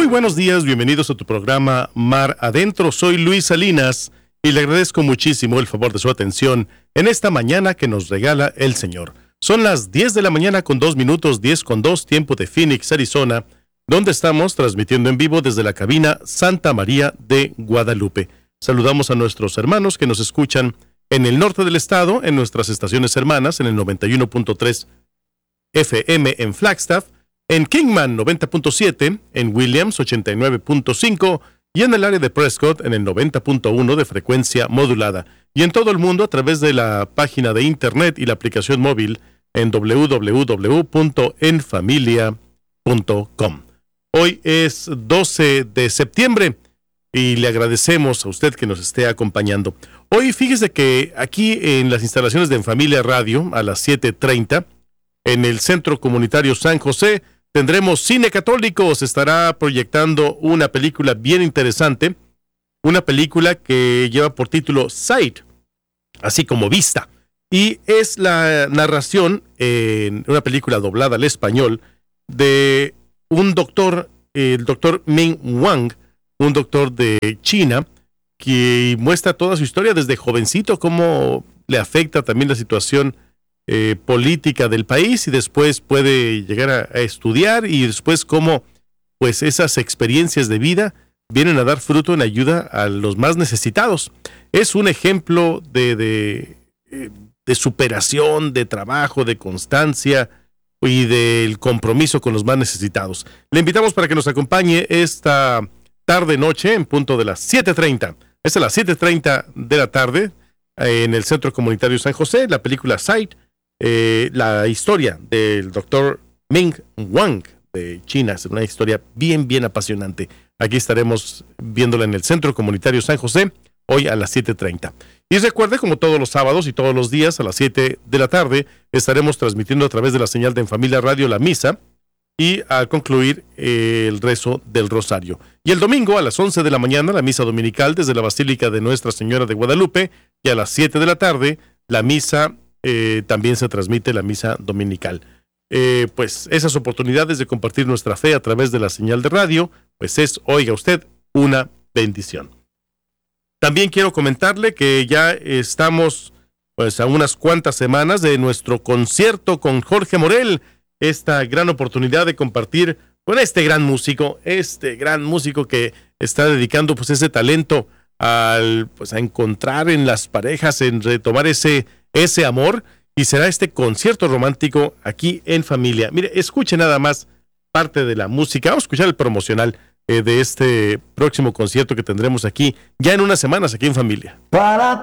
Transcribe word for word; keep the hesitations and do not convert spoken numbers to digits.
Muy buenos días, bienvenidos a tu programa Mar Adentro. Soy Luis Salinas y le agradezco muchísimo el favor de su atención en esta mañana que nos regala el Señor. Son las diez de la mañana con dos minutos, diez con dos, tiempo de Phoenix, Arizona, donde estamos transmitiendo en vivo desde la cabina Santa María de Guadalupe. Saludamos a nuestros hermanos que nos escuchan en el norte del estado, en nuestras estaciones hermanas, en el noventa y uno punto tres F M en Flagstaff, en Kingman noventa punto siete, en Williams ochenta y nueve punto cinco y en el área de Prescott en el noventa punto uno de frecuencia modulada. Y en todo el mundo a través de la página de internet y la aplicación móvil en doble u doble u doble u punto en familia punto com. Hoy es doce de septiembre y le agradecemos a usted que nos esté acompañando. Hoy fíjese que aquí en las instalaciones de En Familia Radio a las siete treinta, en el Centro Comunitario San José, tendremos Cine Católico. Se estará proyectando una película bien interesante, una película que lleva por título Sight, así como vista. Y es la narración, en una película doblada al español, de un doctor, el doctor Ming Wang, un doctor de China, que muestra toda su historia desde jovencito, cómo le afecta también la situación Eh, política del país y después puede llegar a, a estudiar y después cómo pues esas experiencias de vida vienen a dar fruto en ayuda a los más necesitados. Es un ejemplo de, de, de superación, de trabajo, de constancia y del compromiso con los más necesitados. Le invitamos para que nos acompañe esta tarde-noche en punto de las siete treinta. Es a las siete treinta de la tarde en el Centro Comunitario San José, la película Sight. Eh, la historia del doctor Ming Wang de China es una historia bien, bien apasionante. Aquí estaremos viéndola en el Centro Comunitario San José, hoy a las siete treinta. Y recuerde, como todos los sábados y todos los días, a las siete de la tarde, estaremos transmitiendo a través de la señal de En Familia Radio la misa y al concluir eh, el rezo del rosario. Y el domingo a las once de la mañana, la misa dominical desde la Basílica de Nuestra Señora de Guadalupe, y a las siete de la tarde, la misa Eh, también se transmite la misa dominical. Eh, pues esas oportunidades de compartir nuestra fe a través de la señal de radio, pues es, oiga usted, una bendición. También quiero comentarle que ya estamos pues a unas cuantas semanas de nuestro concierto con Jorge Morel, esta gran oportunidad de compartir con este gran músico, este gran músico que está dedicando pues ese talento al pues a encontrar en las parejas, en retomar ese ese amor, y será este concierto romántico aquí en familia. Mire, escuche nada más parte de la música. Vamos a escuchar el promocional eh, de este próximo concierto que tendremos aquí ya en unas semanas aquí en familia. Para